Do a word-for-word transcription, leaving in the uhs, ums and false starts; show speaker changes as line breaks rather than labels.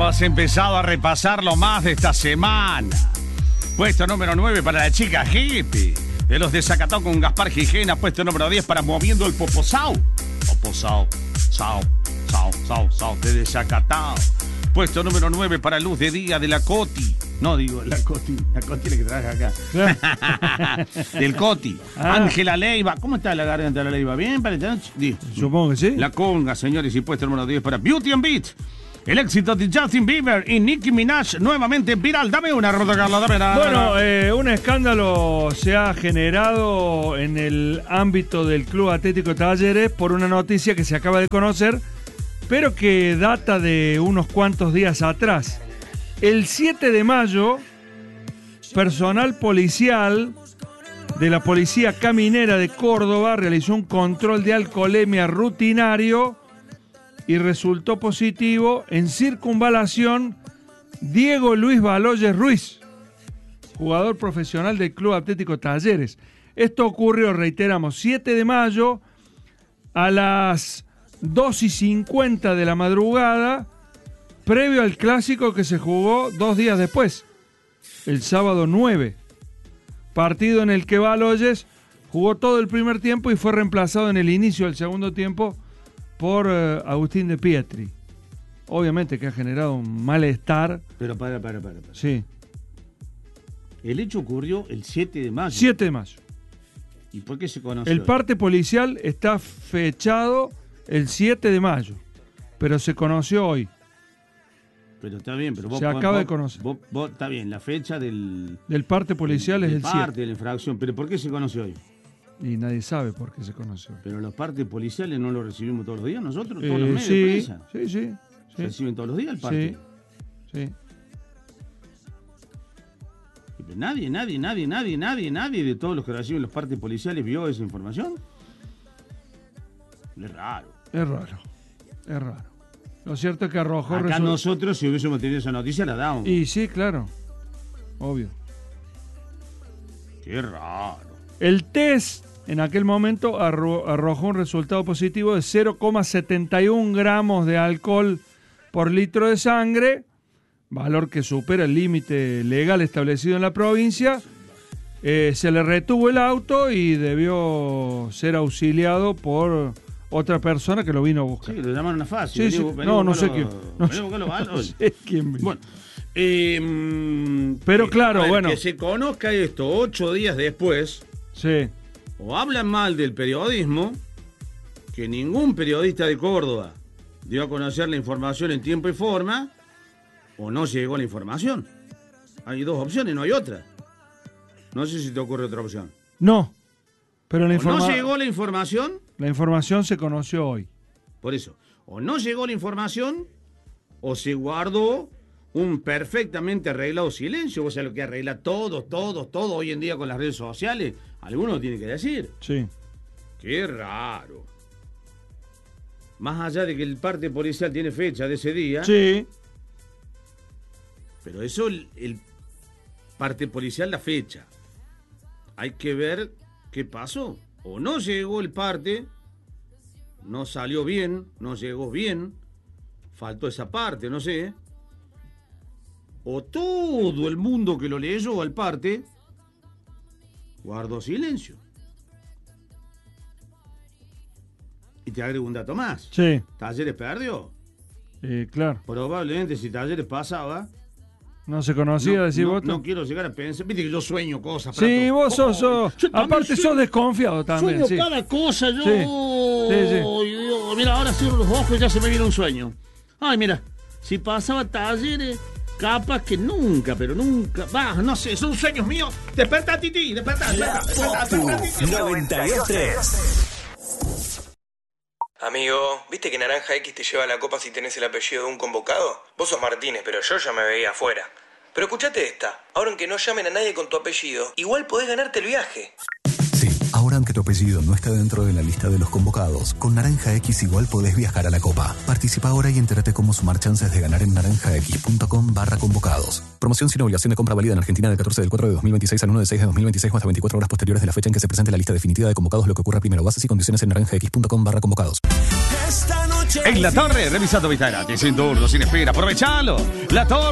hemos empezado a repasar lo más de esta semana. Puesto número nueve para la chica hippie de los desacatados con Gaspar Gijena. Puesto número diez para Moviendo el Poposao. Poposao, sao, sao, sao, sao, de desacatado. Puesto número nueve para Luz de Día de la Coti. No, digo, la Coti, la Coti la que trabaja acá. Del Coti. Ah. Ángela Leiva. ¿Cómo está la garganta de la Leiva? ¿Bien para esta noche? Sí.
Supongo que sí.
La Conga, señores, y puesto número diez para Beauty and Beat. El éxito de Justin Bieber y Nicki Minaj nuevamente viral. Dame una, Roberto Carlos, dame una.
Bueno, eh, un escándalo se ha generado en el ámbito del Club Atlético Talleres por una noticia que se acaba de conocer, pero que data de unos cuantos días atrás. El siete de mayo, personal policial de la Policía Caminera de Córdoba realizó un control de alcoholemia rutinario y resultó positivo en circunvalación Diego Luis Baloyes Ruiz, jugador profesional del Club Atlético Talleres. Esto ocurrió, reiteramos, siete de mayo a las dos y cincuenta de la madrugada, previo al clásico que se jugó dos días después, el sábado nueve. Partido en el que Baloyes jugó todo el primer tiempo y fue reemplazado en el inicio del segundo tiempo por uh, Agustín de Pietri. Obviamente que ha generado un malestar.
Pero para, para, para, para.
Sí.
El hecho ocurrió el siete de mayo.
siete de mayo.
¿Y por qué se conoce?
El parte policial está fechado el siete de mayo, pero se conoció hoy.
Pero está bien, pero vos...
Se
vos,
acaba
vos,
de conocer.
Vos, vos, está bien, la fecha del...
Del parte policial
del,
es el
parte
siete.
de la infracción, pero ¿por qué se conoce hoy?
Y nadie sabe por qué se conoció.
Pero los partes policiales no los recibimos todos los días, nosotros, todos
eh,
los medios
sí,
de prensa.
Sí, sí, sí.
¿Reciben todos los días el parte?
Sí, sí.
Nadie, nadie, nadie, nadie, nadie, nadie de todos los que reciben los partes policiales vio esa información. Es raro.
Es raro, es raro. Lo cierto es que arrojó...
Acá
resu-
nosotros, si hubiésemos tenido esa noticia, la dábamos.
Y sí, claro, obvio.
Qué raro.
El test en aquel momento arro- arrojó un resultado positivo de cero coma setenta y uno gramos de alcohol por litro de sangre, valor que supera el límite legal establecido en la provincia. Eh, se le retuvo el auto y debió ser auxiliado por otra persona que lo vino a buscar.
Sí, lo llamaron a fácil.
Sí,
vení,
sí.
vení,
No, no sé
buscalo-
quién. No,
vení, buscalo,
no
¿vale?
sé quién.
Bueno, eh,
Pero claro,
a ver,
bueno.
que se conozca esto ocho días después,
Sí.
o hablan mal del periodismo, que ningún periodista de Córdoba dio a conocer la información en tiempo y forma, o no llegó la información. Hay dos opciones, no hay otra. No sé si te ocurre otra opción.
No. Pero la
O no
información.
llegó la información,
La información se conoció hoy.
por eso, o no llegó la información, o se guardó un perfectamente arreglado silencio, o sea, lo que arregla todos, todos, todos hoy en día con las redes sociales, alguno lo tiene que decir.
Sí.
Qué raro. Más allá de que el parte policial tiene fecha de ese día,
Sí.
pero eso el, el parte policial la fecha. Hay que ver qué pasó. O no llegó el parte, no salió bien, no llegó bien, faltó esa parte, no sé. O todo el mundo que lo leyó al parte guardó silencio. Y te agrego un dato más.
Sí.
Talleres perdió.
Eh, claro.
Probablemente si Talleres pasaba...
No se conocía,
no,
decir
no,
vos.
no quiero llegar a pensar... Viste que yo sueño cosas.
Sí,
Prato.
vos sos...
Oh,
sos-
yo también
aparte
sueño-
sos desconfiado también.
Sueño
Sí.
cada cosa, yo.
Sí. Sí, sí.
Ay, Dios, mira, ahora cierro los ojos y ya se me viene un sueño. Ay, mira, si pasaba Talleres, capaz que nunca, pero nunca. Va, no sé, son sueños míos. Desperta, Titi, desperta, desperta, desperta, desperta, Titi.
noventa y dos tres.
Amigo, ¿viste que Naranja X te lleva la copa si tenés el apellido de un convocado? Vos sos Martínez, pero yo ya me veía afuera. Pero escuchate esta, ahora aunque no llamen a nadie con tu apellido, igual podés ganarte el viaje.
Sí, ahora aunque tu apellido no está dentro de la lista de los convocados, con Naranja X igual podés viajar a la Copa. Participa ahora y entérate cómo sumar chances de ganar en naranjax.com barra convocados. Promoción sin obligación de compra válida en Argentina del catorce del cuatro de dos mil veintiséis al uno de seis de dos mil veintiséis o hasta veinticuatro horas posteriores de la fecha en que se presente la lista definitiva de convocados, lo que ocurra primero. Bases y condiciones en naranjax.com barra convocados.
Esta noche
En La Torre, revisa tu vista gratis, sin turno, sin espera. Aprovechalo. La Torre.